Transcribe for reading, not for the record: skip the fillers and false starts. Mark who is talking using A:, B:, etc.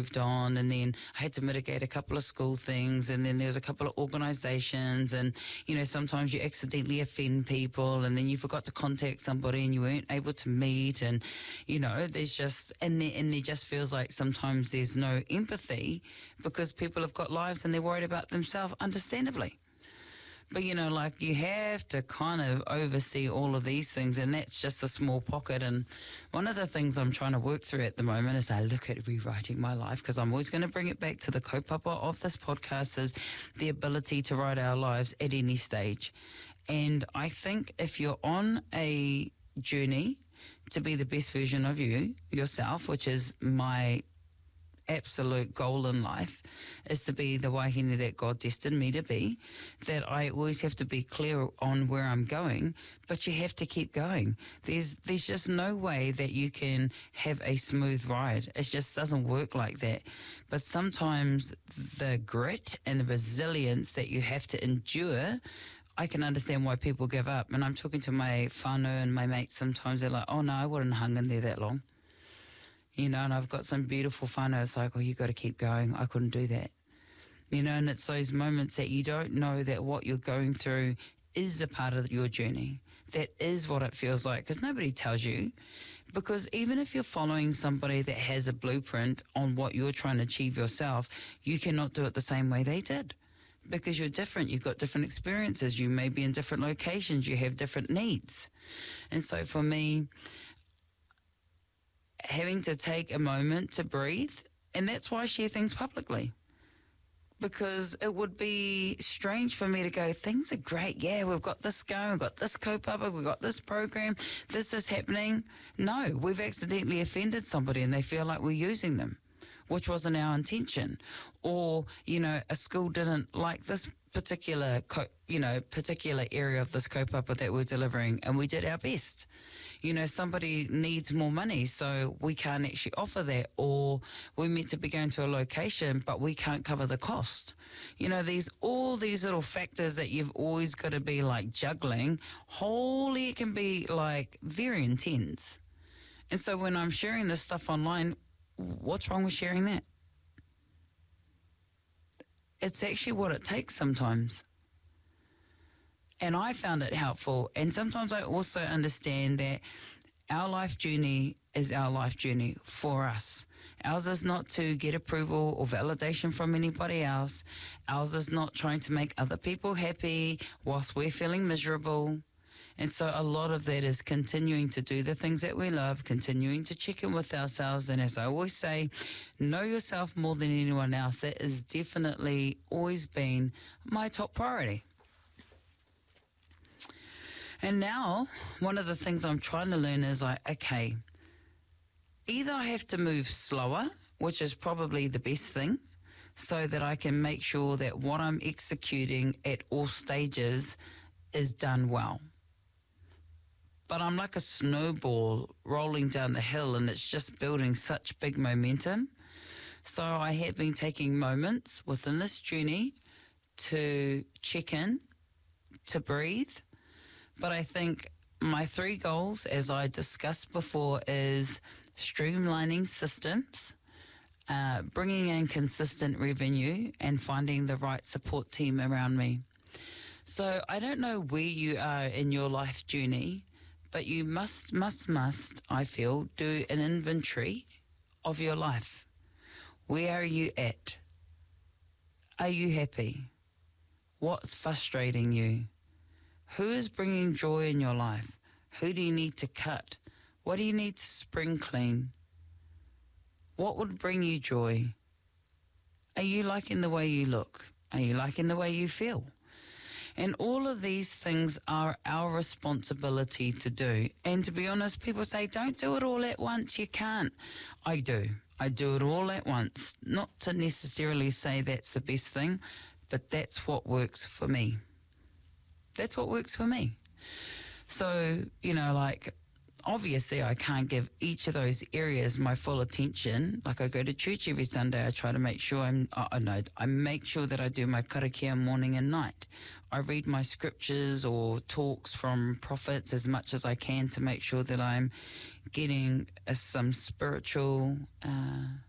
A: moved on, and then I had to mitigate a couple of school things, and then there was a couple of organisations, and, sometimes you accidentally offend people, and then you forgot to contact somebody and you weren't able to meet, and, there's just, and there just feels like sometimes there's no empathy because people have got lives and they're worried about themselves, understandably. But, you have to kind of oversee all of these things, and that's just a small pocket. And one of the things I'm trying to work through at the moment as I look at rewriting my life, because I'm always going to bring it back to the kaupapa of this podcast, is the ability to write our lives at any stage. And I think if you're on a journey to be the best version of yourself, which is my absolute goal in life, is to be the wahine that God destined me to be, that I always have to be clear on where I'm going, but you have to keep going. There's just no way that you can have a smooth ride. It just doesn't work like that. But sometimes the grit and the resilience that you have to endure, I can understand why people give up. And I'm talking to my whānau and my mates sometimes, they're like, oh no, I wouldn't hung in there that long. And I've got some beautiful whānau. It's like, oh, you got to keep going. I couldn't do that. And it's those moments that you don't know that what you're going through is a part of your journey. That is what it feels like, because nobody tells you. Because even if you're following somebody that has a blueprint on what you're trying to achieve yourself, you cannot do it the same way they did. Because you're different. You've got different experiences. You may be in different locations. You have different needs. And so for me, having to take a moment to breathe, and that's why I share things publicly. Because it would be strange for me to go, things are great, yeah, we've got this going, we've got this kaupapa, we've got this program, this is happening. No, we've accidentally offended somebody and they feel like we're using them, which wasn't our intention. Or, a school didn't like this particular area of this kaupapa that we're delivering, and we did our best. Somebody needs more money, so we can't actually offer that, or we're meant to be going to a location, but we can't cover the cost. All these little factors that you've always got to be like juggling. Holy, it can be like very intense. And so when I'm sharing this stuff online, what's wrong with sharing that? It's actually what it takes sometimes. And I found it helpful. And sometimes I also understand that our life journey is our life journey for us. Ours is not to get approval or validation from anybody else. Ours is not trying to make other people happy whilst we're feeling miserable. And so a lot of that is continuing to do the things that we love, continuing to check in with ourselves. And as I always say, know yourself more than anyone else. That has definitely always been my top priority. And now, one of the things I'm trying to learn is okay, either I have to move slower, which is probably the best thing, so that I can make sure that what I'm executing at all stages is done well. But I'm like a snowball rolling down the hill, and it's just building such big momentum. So I have been taking moments within this journey to check in, to breathe. But I think my 3 goals, as I discussed before, is streamlining systems, bringing in consistent revenue, and finding the right support team around me. So I don't know where you are in your life journey, but you must, I feel, do an inventory of your life. Where are you at? Are you happy? What's frustrating you? Who is bringing joy in your life? Who do you need to cut? What do you need to spring clean? What would bring you joy? Are you liking the way you look? Are you liking the way you feel? And all of these things are our responsibility to do. And to be honest, people say, don't do it all at once. You can't. I do. I do it all at once. Not to necessarily say that's the best thing, but that's what works for me. That's what works for me. So, obviously I can't give each of those areas my full attention. Like I go to church every Sunday. I try to make sure I make sure that I do my karakia morning and night. I read my scriptures or talks from prophets as much as I can to make sure that I'm getting some spiritual